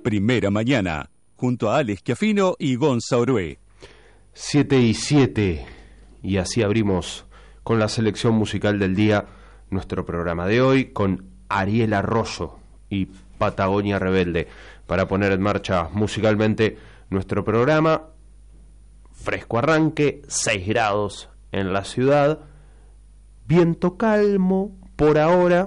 Primera Mañana, junto a Alex Schiaffino y Gonza Orué. 7:07, y así abrimos con la selección musical del día nuestro programa de hoy, con Ariel Arroyo y Patagonia Rebelde, para poner en marcha musicalmente nuestro programa. Fresco arranque, 6 grados en la ciudad, viento calmo por ahora,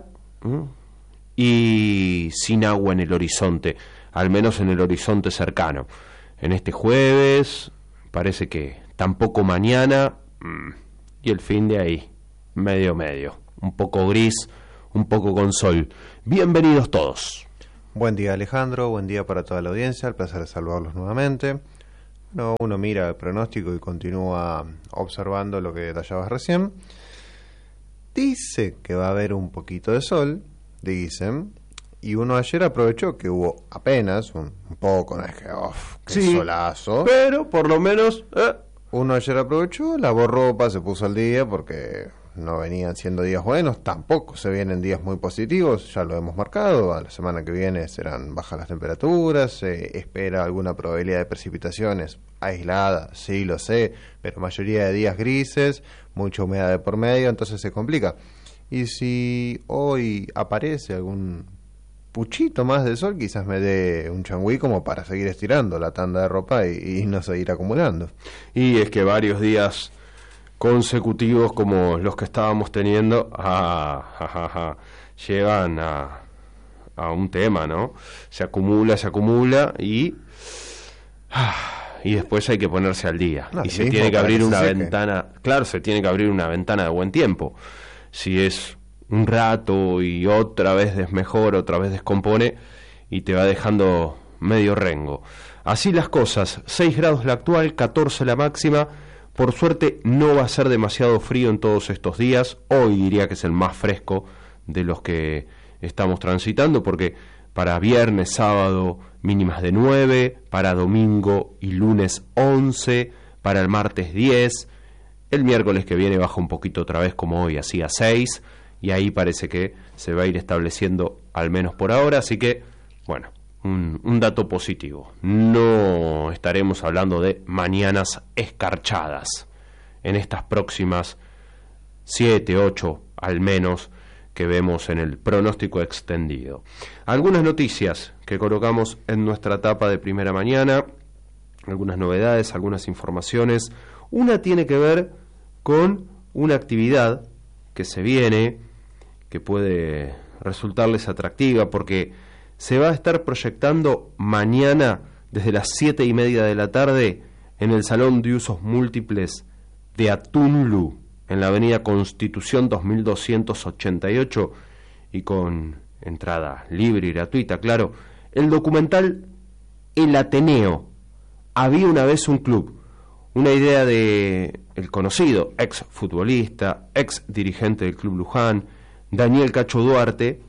y sin agua en el horizonte, al menos en el horizonte cercano. En este jueves parece que tampoco mañana, y el fin de ahí, medio, un poco gris, un poco con sol. Bienvenidos todos. Buen día, Alejandro, buen día para toda la audiencia, el placer de saludarlos nuevamente. Bueno, uno mira el pronóstico y continúa observando lo que detallabas recién. Dice que va a haber un poquito de sol, dicen, y uno ayer aprovechó que hubo apenas un poco, no es que qué sí, solazo, pero por lo menos uno ayer aprovechó, lavó ropa, se puso al día porque no venían siendo días buenos, tampoco se vienen días muy positivos, ya lo hemos marcado. A la semana que viene serán bajas las temperaturas, se espera alguna probabilidad de precipitaciones aislada, sí lo sé, pero mayoría de días grises, mucha humedad de por medio, entonces se complica. Y si hoy aparece algún puchito más de sol, quizás me dé un changüí como para seguir estirando la tanda de ropa y no seguir acumulando. Y es que varios días consecutivos como los que estábamos teniendo llevan a un tema, ¿no? Se acumula y después hay que ponerse al día. Y se tiene que abrir una ventana, claro, se tiene que abrir una ventana de buen tiempo. Si es un rato y otra vez desmejora, otra vez descompone y te va dejando medio rengo. Así las cosas, 6 grados la actual, 14 la máxima. Por suerte no va a ser demasiado frío en todos estos días. Hoy diría que es el más fresco de los que estamos transitando, porque para viernes, sábado, mínimas de 9, para domingo y lunes 11, para el martes 10, el miércoles que viene baja un poquito otra vez como hoy, así a 6, y ahí parece que se va a ir estableciendo al menos por ahora, así que, bueno, un dato positivo. No estaremos hablando de mañanas escarchadas en estas próximas 7, 8 al menos que vemos en el pronóstico extendido. Algunas noticias que colocamos en nuestra tapa de Primera Mañana, algunas novedades, algunas informaciones. Una tiene que ver con una actividad que se viene, que puede resultarles atractiva, porque se va a estar proyectando mañana desde las 7:30 de la tarde en el Salón de Usos Múltiples de Atunlu, en la avenida Constitución 2288, y con entrada libre y gratuita, claro, el documental El Ateneo, había una vez un club, una idea de el conocido ex futbolista, ex dirigente del Club Luján, Daniel Cacho Duarte.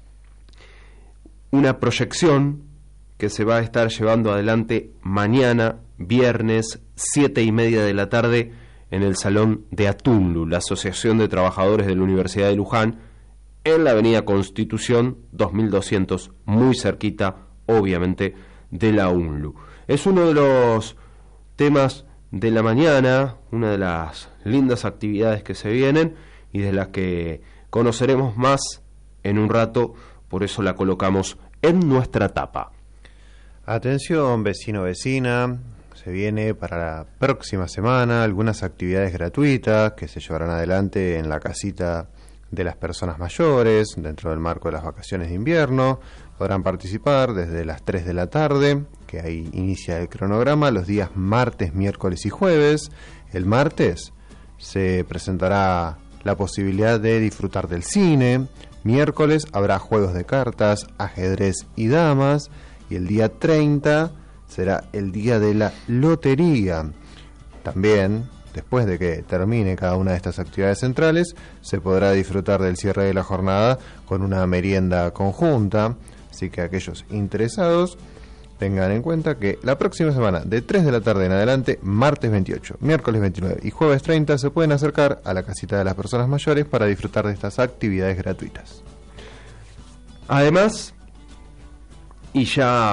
Una proyección que se va a estar llevando adelante mañana, viernes, 7:30 de la tarde, en el Salón de Atunlu, la Asociación de Trabajadores de la Universidad de Luján, en la avenida Constitución 2200, muy cerquita, obviamente, de la UNLU. Es uno de los temas de la mañana, una de las lindas actividades que se vienen y de las que conoceremos más en un rato, por eso la colocamos en nuestra tapa. Atención, vecino, vecina, se viene para la próxima semana algunas actividades gratuitas que se llevarán adelante en la casita de las personas mayores dentro del marco de las vacaciones de invierno. Podrán participar desde las 3 de la tarde, que ahí inicia el cronograma, los días martes, miércoles y jueves. El martes se presentará la posibilidad de disfrutar del cine. Miércoles habrá juegos de cartas, ajedrez y damas, y el día 30 será el día de la lotería. También, después de que termine cada una de estas actividades centrales, se podrá disfrutar del cierre de la jornada con una merienda conjunta, así que aquellos interesados tengan en cuenta que la próxima semana, de 3 de la tarde en adelante, martes 28, miércoles 29 y jueves 30, se pueden acercar a la casita de las personas mayores para disfrutar de estas actividades gratuitas. Además, y ya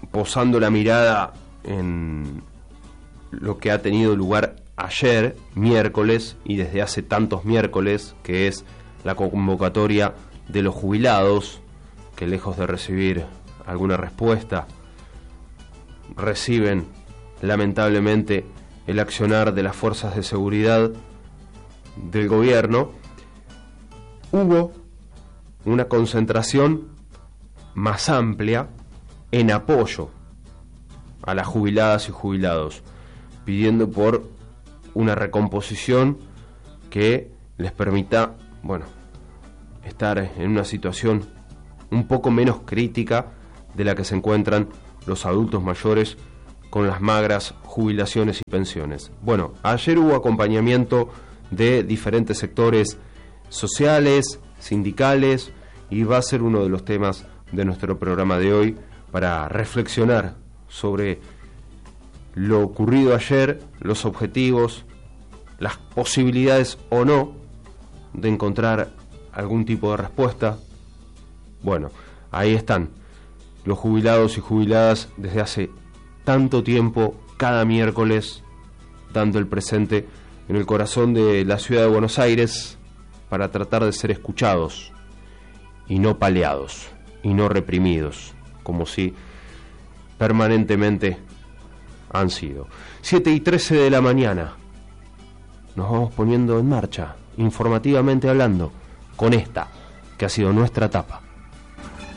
posando la mirada en lo que ha tenido lugar ayer, miércoles, y desde hace tantos miércoles, que es la convocatoria de los jubilados, que lejos de recibir alguna respuesta, reciben lamentablemente el accionar de las fuerzas de seguridad del gobierno. Hubo una concentración más amplia en apoyo a las jubiladas y jubilados, pidiendo por una recomposición que les permita, estar en una situación un poco menos crítica de la que se encuentran los adultos mayores con las magras jubilaciones y pensiones. Ayer hubo acompañamiento de diferentes sectores sociales, sindicales, y va a ser uno de los temas de nuestro programa de hoy para reflexionar sobre lo ocurrido ayer, los objetivos, las posibilidades o no de encontrar algún tipo de respuesta. Ahí están los jubilados y jubiladas desde hace tanto tiempo, cada miércoles, dando el presente en el corazón de la ciudad de Buenos Aires para tratar de ser escuchados y no paleados y no reprimidos, como si permanentemente han sido. 7:13 de la mañana. Nos vamos poniendo en marcha, informativamente hablando, con esta que ha sido nuestra etapa.